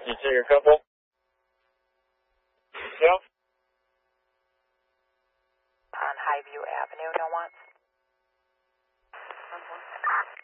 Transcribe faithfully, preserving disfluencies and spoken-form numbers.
You see your couple? Yeah. On Highview Avenue, no wants.